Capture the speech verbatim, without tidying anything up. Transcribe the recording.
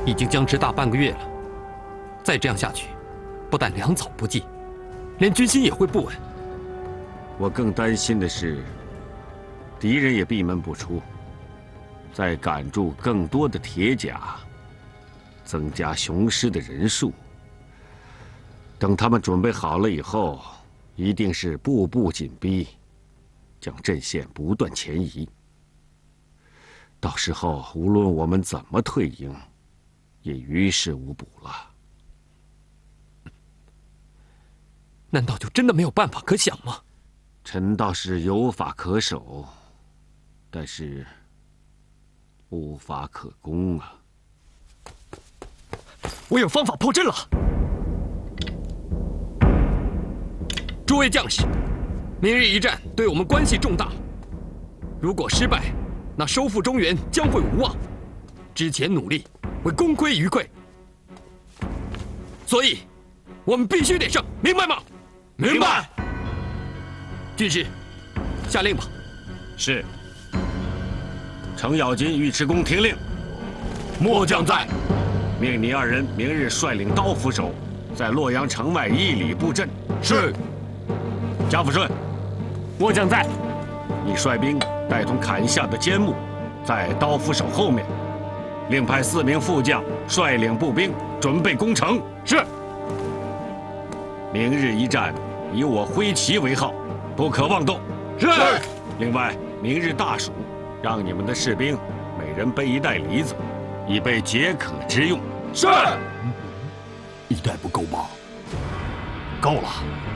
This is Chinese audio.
已经僵持大半个月了，再这样下去，不但粮草不济，连军心也会不稳。 我更担心的是，敌人也闭门不出，再赶筑更多的铁甲，增加雄师的人数。等他们准备好了以后，一定是步步紧逼，将阵线不断前移。到时候无论我们怎么退营，也于事无补了。 难道就真的没有办法可想吗？ 臣倒是有法可守，但是无法可攻啊！ 我有方法破阵了。诸位将士，明日一战对我们关系重大，如果失败，那收复中原将会无望。之前努力会功亏一篑，所以我们必须得胜，明白吗？ 明白。 军师，下令吧。 是。程咬金、尉迟恭听令。 末将在。 命你二人明日率领刀斧手，在洛阳城外一里布阵。 是。 贾抚顺， 末将在。 你率兵带同砍下的尖木，在刀斧手后面，另派四名副将率领步兵准备攻城。 是。 明日一战，以我挥旗为号，不可妄动。 是。 另外，明日大暑，让你们的士兵每人背一袋梨子，以备解渴之用。 是。 一袋不够吗？ 够了。